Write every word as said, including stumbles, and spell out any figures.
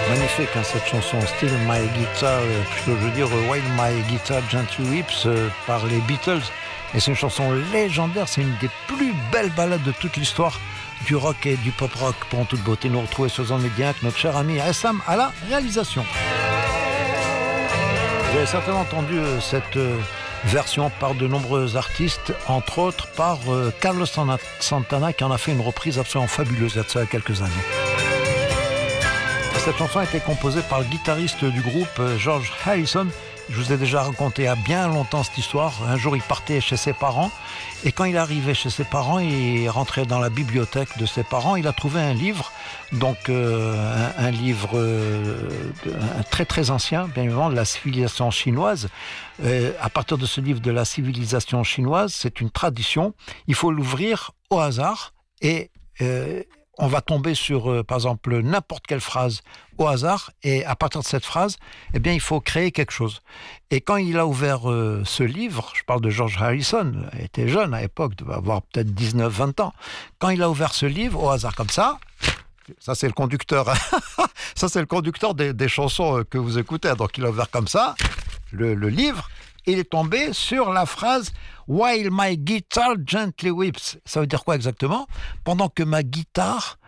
Magnifique, hein, cette chanson Still My Guitar, euh, plutôt je veux dire euh, While My Guitar Gently Weeps euh, par les Beatles. Et c'est une chanson légendaire, c'est une des plus belles ballades de toute l'histoire du rock et du pop rock. Pour en toute beauté, nous retrouver sur Zone Média avec notre cher ami Essam à la réalisation. Vous avez certainement entendu euh, cette euh, version par de nombreux artistes, entre autres par euh, Carlos Santana qui en a fait une reprise absolument fabuleuse il y a de ça quelques années. Cette chanson a été composée par le guitariste du groupe George Harrison. Je vous ai déjà raconté à bien longtemps cette histoire. Un jour, il partait chez ses parents et quand il arrivait chez ses parents, il rentrait dans la bibliothèque de ses parents. Il a trouvé un livre, donc euh, un, un livre euh, un très très ancien, bien évidemment, de la civilisation chinoise. Euh, à partir de ce livre de la civilisation chinoise, c'est une tradition. Il faut l'ouvrir au hasard et euh, on va tomber sur, euh, par exemple, n'importe quelle phrase au hasard, et à partir de cette phrase, eh bien, il faut créer quelque chose. Et quand il a ouvert euh, ce livre, je parle de George Harrison, il était jeune à l'époque, il devait avoir peut-être dix-neuf vingt ans, quand il a ouvert ce livre, au hasard comme ça, ça c'est le conducteur, ça c'est le conducteur des, des chansons que vous écoutez, donc il a ouvert comme ça, le, le livre, il est tombé sur la phrase « While my guitar gently weeps ». Ça veut dire quoi exactement ? Pendant que ma guitare